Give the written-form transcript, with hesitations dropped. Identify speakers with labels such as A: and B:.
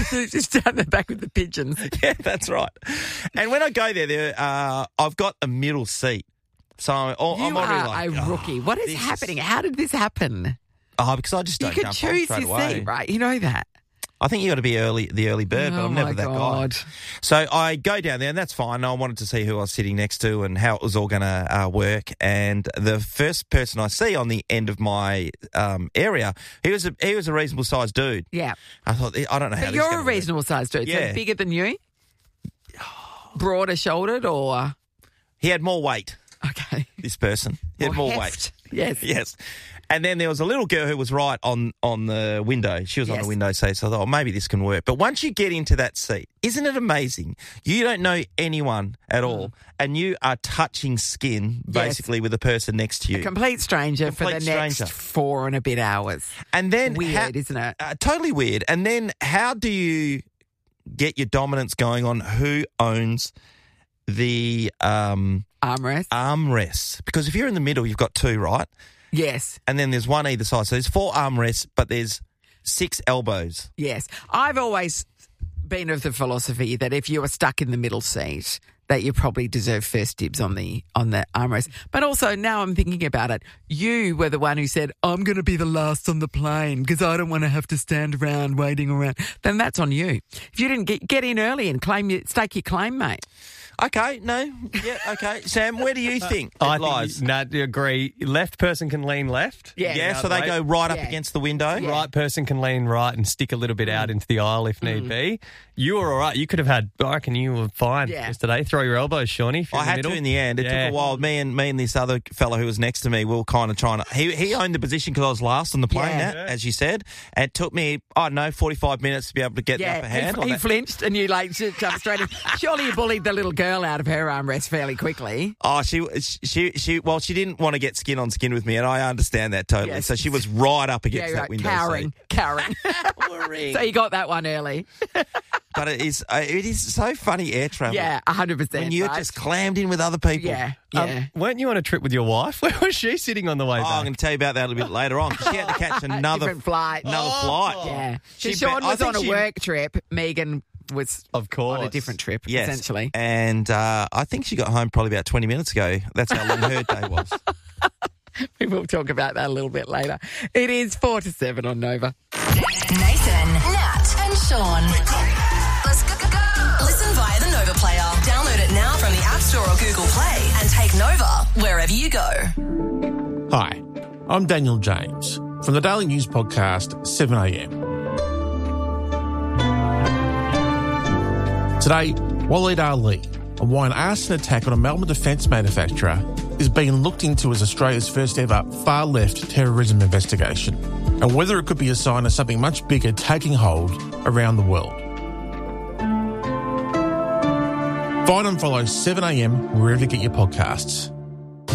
A: Just down the back with the pigeons.
B: Yeah, that's right. And when I go there, I've got a middle seat. So I'm
A: You
B: already
A: are
B: like,
A: a rookie. What is happening? How did this happen?
B: Because I just don't
A: You can
B: jump on
A: choose
B: straight
A: your
B: away.
A: seat, right? You know that.
B: I think you got to be the early bird, but I'm never that guy. So I go down there, and that's fine. I wanted to see who I was sitting next to and how it was all going to work. And the first person I see on the end of my area, he was a reasonable sized dude.
A: Yeah.
B: I thought, I don't know how.
A: But
B: this
A: you're
B: is
A: a
B: gonna work.
A: reasonable sized dude.
B: Yeah.
A: So bigger than you? Broader shouldered or?
B: He had more weight.
A: Okay.
B: This person, he had more
A: heft.
B: weight.
A: Yes.
B: Yes. And then there was a little girl who was right on the window. She was on the window seat, so I thought, maybe this can work. But once you get into that seat, isn't it amazing? You don't know anyone at all, and you are touching skin, basically, with the person next to you.
A: A complete stranger for the next 4 and a bit hours.
B: And then
A: weird, isn't it?
B: Totally weird. And then how do you get your dominance going on who owns the armrests? Because if you're in the middle, you've got 2, right?
A: Yes.
B: And then there's 1 either side. So there's 4 armrests, but there's 6 elbows.
A: Yes. I've always been of the philosophy that if you are stuck in the middle seat, that you probably deserve first dibs on the armrest. But also, now I'm thinking about it, you were the one who said, I'm going to be the last on the plane because I don't want to have to stand around waiting around. Then that's on you. If you didn't get in early and stake your claim, mate.
B: Okay, no. Yeah, okay. Sam, where do you think it lies?
C: I agree. Left person can lean left.
B: Yeah, so they go right up against the window.
C: Yeah. Right person can lean right and stick a little bit out into the aisle if need be. You were all right. You could have had, I reckon you were fine yesterday. Throw your elbows, Shawnee.
B: I had to in the end. It took a while. Me and this other fella who was next to me, we were kind of trying to... He owned the position because I was last on the plane, as you said. And it took me, 45 minutes to be able to get the upper hand.
A: He flinched and you jumped straight in. Surely you bullied the little girl out of her armrest fairly quickly.
B: Oh, she didn't want to get skin on skin with me, and I understand that totally. Yes. So she was right up against that window.
A: Cowering. So you got that one early.
B: But it is so funny air travel.
A: Yeah, 100%.
B: When you're just clammed in with other people.
A: Yeah.
C: Weren't you on a trip with your wife? Where was she sitting on the way back?
B: I'm going to tell you about that a little bit later on. She had to catch another
A: flight.
B: Yeah.
A: Sean was on a work trip. Megan was on a different trip, essentially.
B: And I think she got home probably about 20 minutes ago. That's how long her day was.
A: We will talk about that a little bit later. It is 4 to 7 on Nova.
D: Nathan, Nat and Sean. Let's go. Listen via the Nova player. Download it now from the App Store or Google Play and take Nova wherever you go.
E: Hi, I'm Daniel James from the Daily News podcast 7am. Today, Waleed Ali on why an arson attack on a Melbourne defence manufacturer is being looked into as Australia's first ever far-left terrorism investigation, and whether it could be a sign of something much bigger taking hold around the world. Find and follow 7am wherever you get your podcasts.